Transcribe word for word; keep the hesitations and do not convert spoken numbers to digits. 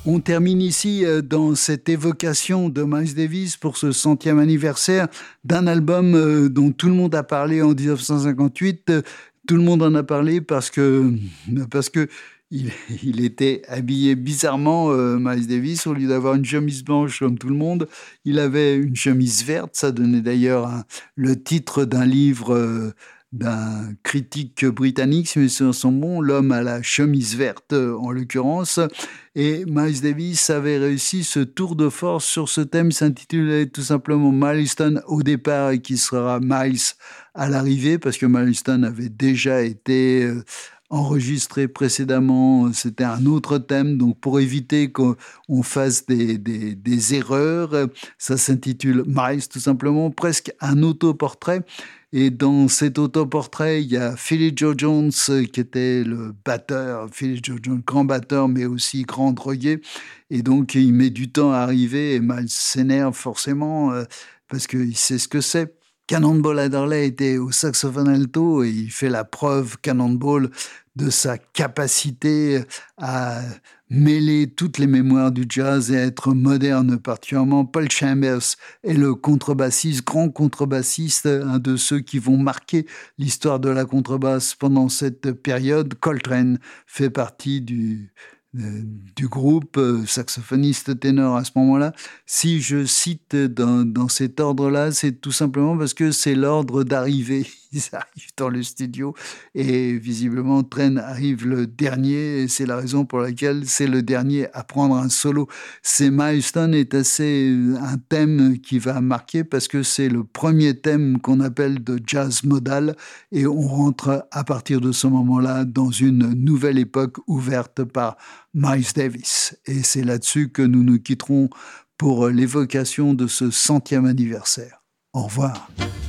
On termine ici euh, dans cette évocation de Miles Davis pour ce centième anniversaire d'un album euh, dont tout le monde a parlé en dix-neuf cent cinquante-huit. Euh, tout le monde en a parlé parce que, parce que il, il était habillé bizarrement, euh, Miles Davis. Au lieu d'avoir une chemise blanche comme tout le monde, il avait une chemise verte. Ça donnait d'ailleurs un- le titre d'un livre euh, d'un critique britannique, si mes souvenirs sont bons, L'homme à la chemise verte, euh, en l'occurrence. Et Miles Davis avait réussi ce tour de force sur ce thème, s'intitulait tout simplement Milestone au départ et qui sera Miles à l'arrivée, parce que Milestone avait déjà été euh, enregistré précédemment, c'était un autre thème, donc pour éviter qu'on on fasse des, des, des erreurs, euh, ça s'intitule Miles tout simplement, presque un autoportrait. Et dans cet autoportrait, il y a Philly Joe Jones, euh, qui était le batteur, Philly Joe Jones, grand batteur, mais aussi grand drogué. Et donc, il met du temps à arriver et Miles s'énerve forcément euh, parce qu'il sait ce que c'est. Cannonball Adderley était au saxophone alto et il fait la preuve, Cannonball, de sa capacité à mêler toutes les mémoires du jazz et à être moderne particulièrement. Paul Chambers est le contrebassiste, grand contrebassiste, un de ceux qui vont marquer l'histoire de la contrebasse pendant cette période. Coltrane fait partie du, euh, du groupe, euh, saxophoniste ténor à ce moment-là. Si je cite dans, dans cet ordre-là, c'est tout simplement parce que c'est l'ordre d'arrivée. Ils arrivent dans le studio et visiblement Train arrive le dernier et c'est la raison pour laquelle c'est le dernier à prendre un solo. C'est Milestone est assez euh, un thème qui va marquer parce que c'est le premier thème qu'on appelle de jazz modal et on rentre à partir de ce moment-là dans une nouvelle époque ouverte par Miles Davis. Et c'est là-dessus que nous nous quitterons pour l'évocation de ce centième anniversaire. Au revoir.